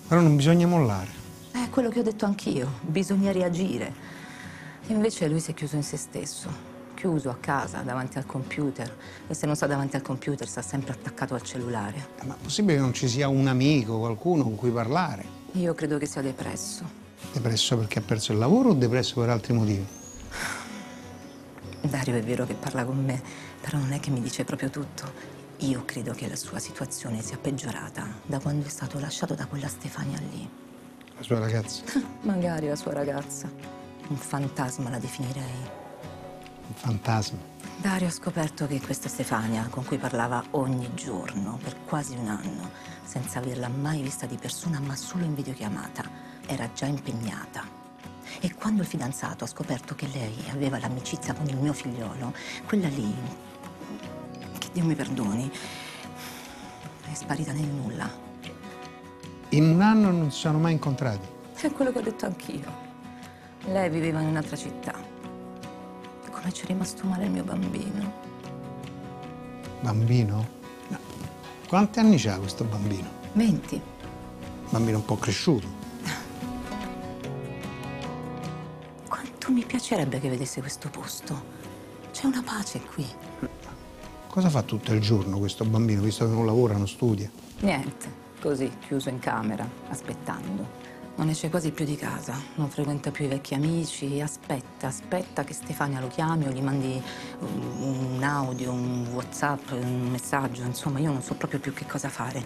Però non bisogna mollare. È quello che ho detto anch'io, bisogna reagire. Invece lui si è chiuso in se stesso, chiuso a casa, davanti al computer. E se non sta davanti al computer, sta sempre attaccato al cellulare. Ma è possibile che non ci sia un amico, qualcuno con cui parlare? Io credo che sia depresso. Depresso perché ha perso il lavoro o depresso per altri motivi? Dario è vero che parla con me, però non è che mi dice proprio tutto. Io credo che la sua situazione sia peggiorata da quando è stato lasciato da quella Stefania lì. La sua ragazza? Magari la sua ragazza. Un fantasma la definirei. Un fantasma. Dario ha scoperto che questa Stefania, con cui parlava ogni giorno per quasi un anno, senza averla mai vista di persona, ma solo in videochiamata, era già impegnata. E quando il fidanzato ha scoperto che lei aveva l'amicizia con il mio figliolo, quella lì, che Dio mi perdoni, è sparita nel nulla. In un anno non si sono mai incontrati. È quello che ho detto anch'io. Lei viveva in un'altra città. Come ci è rimasto male il mio bambino. Bambino? No. Quanti anni c'ha questo bambino? 20. Bambino un po' cresciuto. Quanto mi piacerebbe che vedesse questo posto. C'è una pace qui. Cosa fa tutto il giorno questo bambino, visto che non lavora, non studia? Niente, così, chiuso in camera, aspettando. Non esce quasi più di casa, non frequenta più i vecchi amici, aspetta che Stefania lo chiami o gli mandi un audio, un WhatsApp, un messaggio, insomma, io non so proprio più che cosa fare.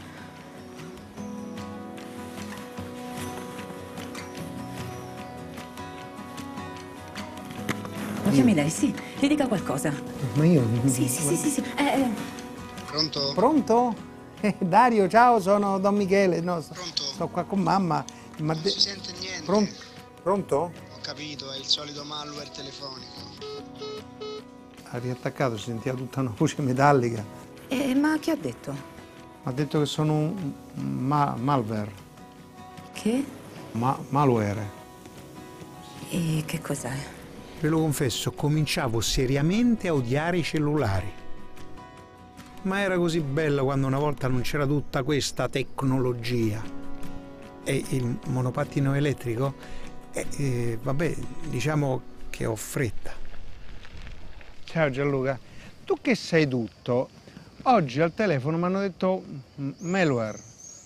Lo chiami lei, sì, gli dica qualcosa. Ma io... Sì. Pronto? Pronto? Dario, ciao, sono Don Michele. No, Pronto? sto qua con mamma. Ma Non si sente niente. Pronto? Ho capito, è il solito malware telefonico. Ha riattaccato, si sentiva tutta una voce metallica. Ma che ha detto? Ha detto che sono un malware. Che? Malware. E che cos'è? Ve lo confesso, cominciavo seriamente a odiare i cellulari. Ma era così bello quando una volta non c'era tutta questa tecnologia. E il monopattino elettrico? Vabbè, diciamo che ho fretta. Ciao Gianluca. Tu che sei tutto? Oggi al telefono mi hanno detto malware.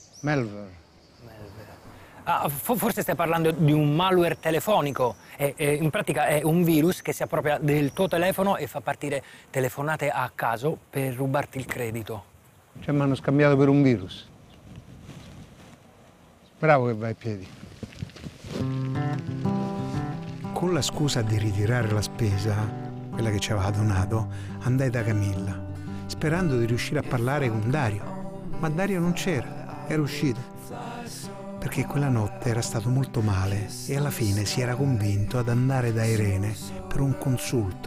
Ah, forse stai parlando di un malware telefonico. In pratica è un virus che si appropria del tuo telefono e fa partire telefonate a caso per rubarti il credito. Cioè mi hanno scambiato per un virus. Bravo che vai a piedi. Con la scusa di ritirare la spesa, quella che ci aveva donato, andai da Camilla, sperando di riuscire a parlare con Dario. Ma Dario non c'era, era uscito. Perché quella notte era stato molto male e alla fine si era convinto ad andare da Irene per un consulto.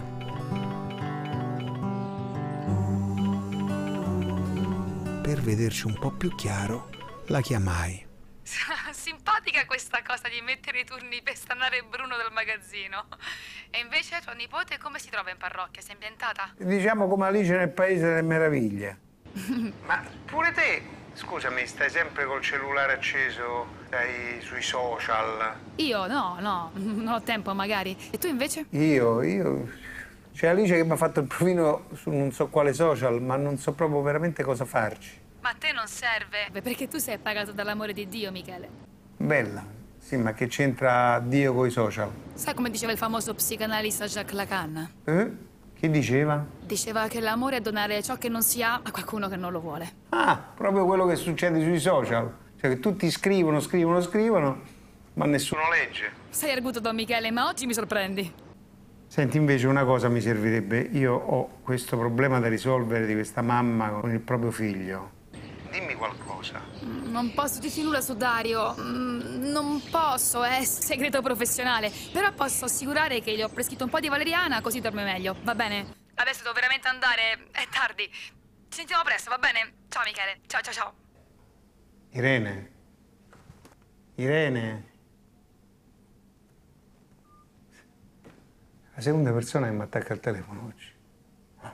Per vederci un po' più chiaro, la chiamai. Simpatica questa cosa di mettere i turni per stanare Bruno del magazzino. E invece tua nipote come si trova in parrocchia? Si è ambientata? Diciamo come Alice nel Paese delle Meraviglie. Ma pure te, scusami, stai sempre col cellulare acceso, stai sui social? Io no, non ho tempo magari. E tu invece? Io... C'è Alice che mi ha fatto il provino su non so quale social, ma non so proprio veramente cosa farci. Ma a te non serve. Beh, perché tu sei pagato dall'amore di Dio, Michele. Bella. Sì, ma che c'entra Dio coi social? Sai come diceva il famoso psicanalista Jacques Lacan? Chi diceva? Diceva che l'amore è donare ciò che non si ha a qualcuno che non lo vuole. Ah, proprio quello che succede sui social. Cioè che tutti scrivono, ma nessuno legge. Sei arguto, Don Michele, ma oggi mi sorprendi. Senti, invece una cosa mi servirebbe. Io ho questo problema da risolvere di questa mamma con il proprio figlio. Dimmi qualcosa. Non posso dirti nulla su Dario. Non posso, è segreto professionale. Però posso assicurare che gli ho prescritto un po' di valeriana, così dorme meglio. Va bene? Adesso devo veramente andare. È tardi. Ci sentiamo presto, va bene? Ciao, Michele. Ciao. Irene. La seconda persona che mi attacca al telefono oggi.